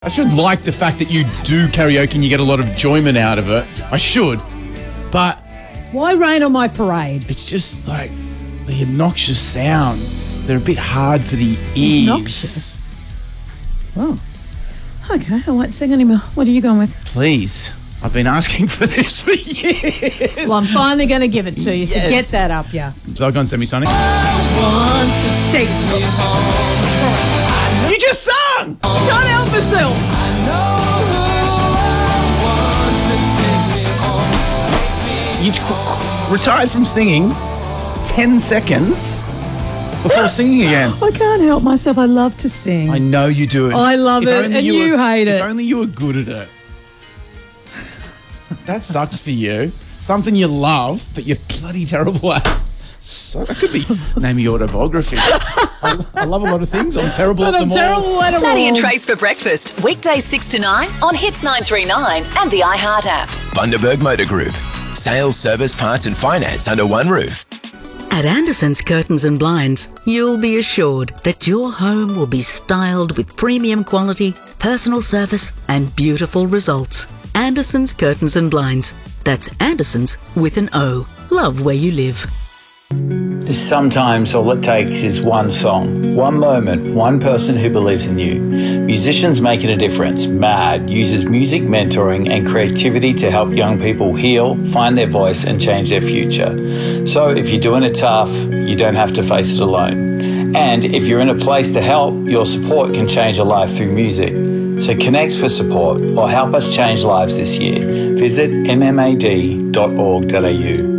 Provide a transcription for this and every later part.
I should like the fact that you do karaoke and you get a lot of enjoyment out of it. I should. But why rain on my parade? it's just like the obnoxious sounds. They're a bit hard for the ears. Obnoxious? Oh. Okay, I won't sing anymore. What are you going with? Please. I've been asking for this for years. Well, I'm finally going to give it to you, so get that up, yeah. So I've gone Semisonic. Sing. You just sung! Can't help myself. You retired from singing 10 seconds before singing again. I can't help myself. I love to sing. I know you do it. I love it, and you hate it. If only you were good at it. That sucks for you. Something you love, but you're bloody terrible at. So that could be name of your autobiography. I love a lot of things. I'm terrible at them all. Terrible at them all. Maddie and Trace for breakfast. Weekdays 6 to 9 on Hits 939 and the iHeart app. Bundaberg Motor Group. Sales, service, parts and finance under one roof. At Anderson's Curtains and Blinds, you'll be assured that your home will be styled with premium quality, personal service and beautiful results. Anderson's Curtains and Blinds. That's Anderson's with an O. Love where you live. Sometimes all it takes is one song, one moment, one person who believes in you. Musicians Making a Difference, MAD, uses music mentoring and creativity to help young people heal, find their voice and change their future. So if you're doing it tough, you don't have to face it alone. And if you're in a place to help, your support can change a life through music. So connect for support or help us change lives this year. Visit mmad.org.au.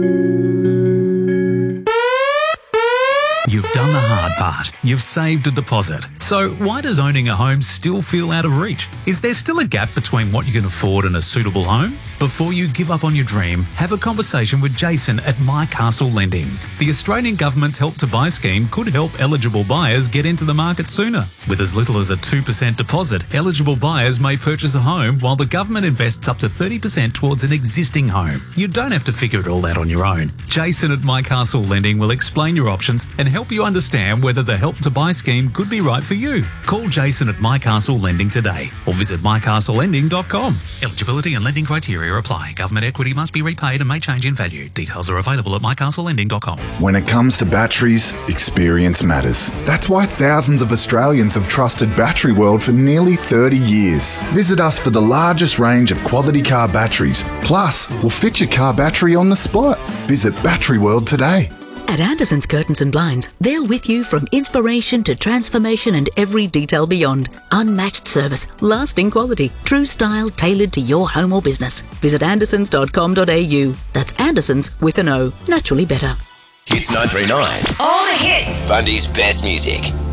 You've done the hard part. You've saved a deposit. So why does owning a home still feel out of reach? Is there still a gap between what you can afford and a suitable home? Before you give up on your dream, have a conversation with Jason at My Castle Lending. The Australian government's Help to Buy scheme could help eligible buyers get into the market sooner. With as little as a 2% deposit, eligible buyers may purchase a home while the government invests up to 30% towards an existing home. You don't have to figure it all out on your own. Jason at My Castle Lending will explain your options and help you understand whether the Help to Buy scheme could be right for you. Call Jason at My Castle Lending today or visit mycastlelending.com. Eligibility and lending criteria apply. Government equity must be repaid and may change in value. Details are available at mycastlelending.com. When it comes to batteries, experience matters. That's why thousands of Australians have trusted Battery World for nearly 30 years. Visit us for the largest range of quality car batteries. Plus, we'll fit your car battery on the spot. Visit Battery World today. At Anderson's Curtains and Blinds, they're with you from inspiration to transformation and every detail beyond. Unmatched service, lasting quality, true style tailored to your home or business. Visit andersons.com.au. That's Andersons with an O. Naturally better. Hits 939. All the hits. Bundy's best music.